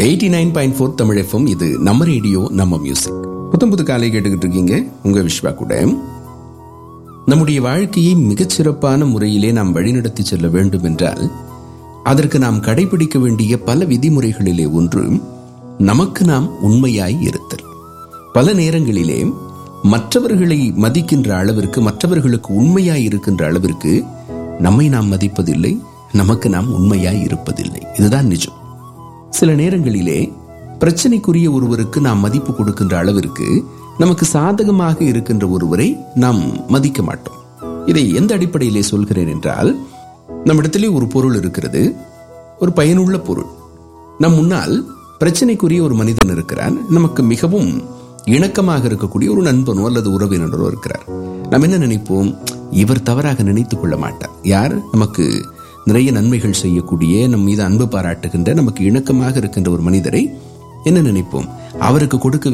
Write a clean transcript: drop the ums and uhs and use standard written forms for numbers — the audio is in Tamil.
89.4 தமிழ் FM. இது நம்ம ரேடியோ, நம்ம மியூசிக். புது காலை கேட்டுக்கிட்டு இருக்கீங்க. உங்க விஸ்வா கூட. நம்முடைய வாழ்க்கையை மிகச்சிறப்பான முறையிலே நாம் வழிநடத்தி செல்ல வேண்டும் என்றால் அதற்கு நாம் கடைபிடிக்க வேண்டிய பல விதிமுறைகளிலே ஒன்று நமக்கு நாம் உண்மையாய் இருத்தல். பல நேரங்களிலே மற்றவர்களை மதிக்கின்ற அளவிற்கு, மற்றவர்களுக்கு உண்மையாய் இருக்கின்ற அளவிற்கு நம்மை நாம் மதிப்பதில்லை, நமக்கு நாம் உண்மையாய் இருப்பதில்லை. இதுதான் நிஜம். சில நேரங்களிலே பிரச்சனைக்குரிய ஒருவருக்கு நாம் மதிப்பு கொடுக்கின்ற அளவிற்கு நமக்கு சாதகமாக இருக்கின்ற ஒருவரை நாம் மதிக்க மாட்டோம். இதை எந்த அடிப்படையிலே சொல்கிறேன் என்றால், நம்மிடத்திலே ஒரு பொருள் இருக்கிறது, ஒரு பயனுள்ள பொருள். நம் முன்னால் பிரச்சனைக்குரிய ஒரு மனிதன் இருக்கிறான், நமக்கு மிகவும் இணக்கமாக இருக்கக்கூடிய ஒரு நண்பனோ அல்லது உறவினரோ இருக்கிறார். நாம் என்ன நினைப்போம்? இவர் தவறாக நினைத்துக் கொள்ள மாட்டார். யார்? நமக்கு நிறைய நன்மைகள் செய்யக்கூடிய, நம் மீது அன்பு பாராட்டுகின்ற, நமக்கு இணக்கமாக இருக்கின்ற ஒரு மனிதரை என்ன நினைப்போம்? அவருக்கு கொடுக்க